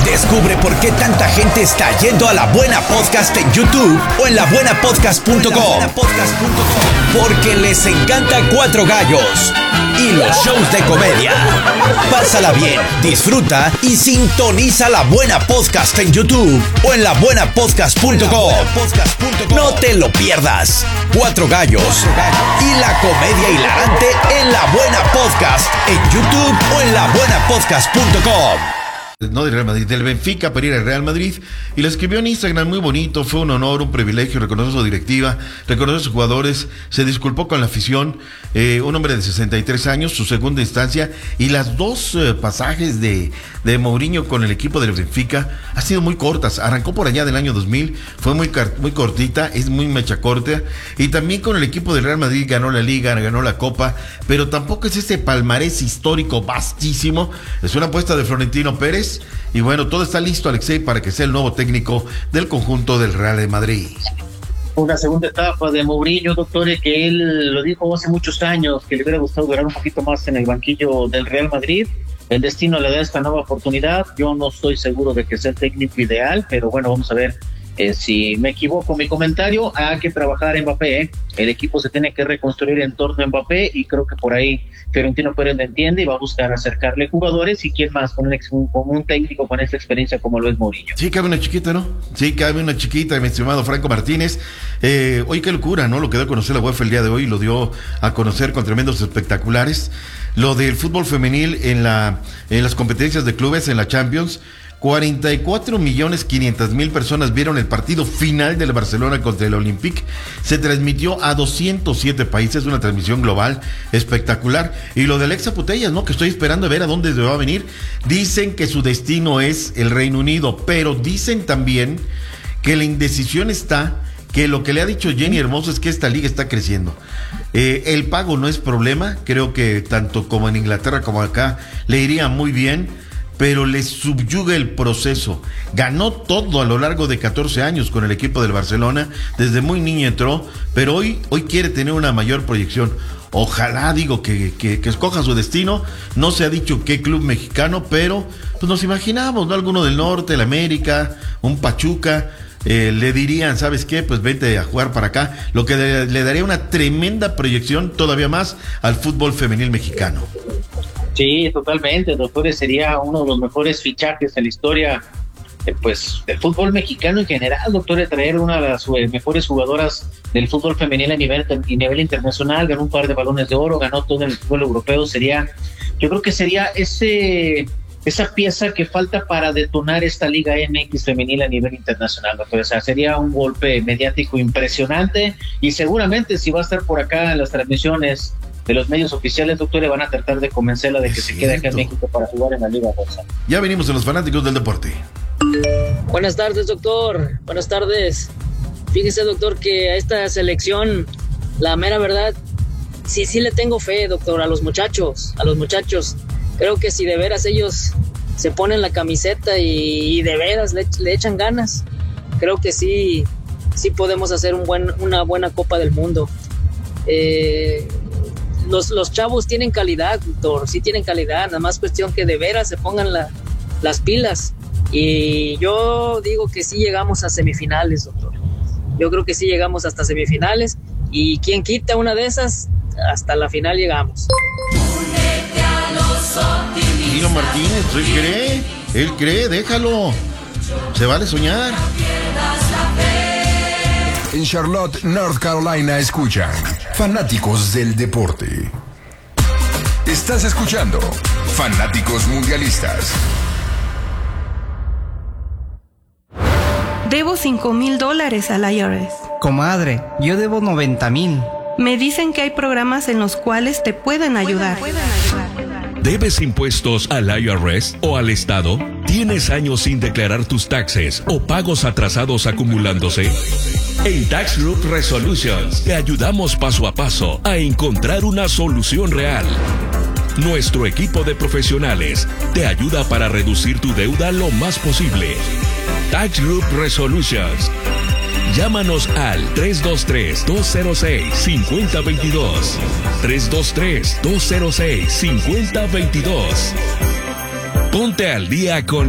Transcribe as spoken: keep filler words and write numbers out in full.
Descubre por qué tanta gente está yendo a La Buena Podcast en YouTube o en la buena podcast punto com. Porque les encanta Cuatro Gallos y los shows de comedia. Pásala bien, disfruta y sintoniza La Buena Podcast en YouTube o en la buena podcast punto com. No te lo pierdas. Cuatro Gallos y la comedia hilarante en La Buena Podcast en YouTube o en la buena podcast punto com. No del Real Madrid, del Benfica para ir al Real Madrid, y lo escribió en Instagram muy bonito. Fue un honor, un privilegio reconocer a su directiva, reconocer a sus jugadores, se disculpó con la afición. Eh, un hombre de sesenta y tres años, su segunda instancia, y las dos eh, pasajes de, de Mourinho con el equipo del Benfica han sido muy cortas. Arrancó por allá del año dos mil, fue muy, muy cortita, es muy mecha corta, y también con el equipo del Real Madrid ganó la Liga, ganó la Copa, pero tampoco es este palmarés histórico vastísimo. Es una apuesta de Florentino Pérez. Y bueno, todo está listo, Alexei, para que sea el nuevo técnico del conjunto del Real de Madrid. Una segunda etapa de Mourinho, doctores, que él lo dijo hace muchos años, que le hubiera gustado durar un poquito más en el banquillo del Real Madrid. El destino le da esta nueva oportunidad. Yo no estoy seguro de que sea el técnico ideal, pero bueno, vamos a ver eh, si me equivoco. Mi comentario, hay que trabajar en Mbappé, ¿eh? El equipo se tiene que reconstruir en torno a Mbappé, y creo que por ahí Florentino Pérez lo entiende y va a buscar acercarle jugadores, y quién más con un, ex, con un técnico con esta experiencia como lo es Mourinho. Sí, cabe una chiquita, ¿no? Sí, cabe una chiquita, mi estimado Franco Martínez. Eh, oye, qué locura, ¿no? Lo que dio a conocer la UEFA el día de hoy, lo dio a conocer con tremendos espectaculares. Lo del fútbol femenil en, la, en las competencias de clubes, en la Champions. cuarenta y cuatro millones quinientas mil personas vieron el partido final del Barcelona contra el Olympique. Se transmitió a doscientos siete países, una transmisión global espectacular. Y lo de Alexa Putellas, ¿no? Que estoy esperando a ver a dónde se va a venir. Dicen que su destino es el Reino Unido, pero dicen también que la indecisión está, que lo que le ha dicho Jenny Hermoso es que esta liga está creciendo. Eh, el pago no es problema, creo que tanto como en Inglaterra como acá le iría muy bien, pero le subyuga el proceso. Ganó todo a lo largo de catorce años con el equipo del Barcelona, desde muy niño entró, pero hoy, hoy quiere tener una mayor proyección. Ojalá, digo, que, que, que escoja su destino. No se ha dicho qué club mexicano, pero pues nos imaginamos, ¿no? Alguno del norte, el América, un Pachuca. Eh, le dirían, ¿sabes qué? Pues vete a jugar para acá, lo que le, le daría una tremenda proyección todavía más al fútbol femenil mexicano. Sí, totalmente, doctores, sería uno de los mejores fichajes en la historia eh, pues del fútbol mexicano en general, doctores, traer una de las eh, mejores jugadoras del fútbol femenil a nivel, a nivel internacional. Ganó un par de balones de oro, ganó todo en el fútbol europeo. Sería, yo creo que sería ese esa pieza que falta para detonar esta Liga M X femenil a nivel internacional, doctor. O sea, sería un golpe mediático impresionante, y seguramente si va a estar por acá en las transmisiones de los medios oficiales, doctor, van a tratar de convencerla de que es se quede acá en México para jugar en la Liga Bolsa. Ya venimos en los fanáticos del deporte. Buenas tardes, doctor. Buenas tardes. Fíjese, doctor, que a esta selección, la mera verdad, sí, sí le tengo fe, doctor, a los muchachos, a los muchachos. Creo que si de veras ellos se ponen la camiseta y, y de veras le, le echan ganas, creo que sí, sí podemos hacer un buen, una buena Copa del Mundo. Eh, los, los chavos tienen calidad, doctor, sí tienen calidad, nada más cuestión que de veras se pongan la, las pilas. Y yo digo que sí llegamos a semifinales, doctor. Yo creo que sí llegamos hasta semifinales, y quien quita una de esas, hasta la final llegamos. Tino Martínez, él cree, él cree, déjalo, se vale soñar. En Charlotte, North Carolina, escuchan Fanáticos del Deporte. Estás escuchando Fanáticos Mundialistas. Debo cinco mil dólares al I R S. Comadre, yo debo noventa mil. Me dicen que hay programas en los cuales te pueden ayudar. Pueden ayudar. ¿Debes impuestos al I R S o al Estado? ¿Tienes años sin declarar tus taxes o pagos atrasados acumulándose? En Tax Group Resolutions te ayudamos paso a paso a encontrar una solución real. Nuestro equipo de profesionales te ayuda para reducir tu deuda lo más posible. Tax Group Resolutions. Llámanos al tres dos tres, dos cero seis, cinco cero dos dos. tres dos tres, dos cero seis, cinco cero dos dos. Ponte al día con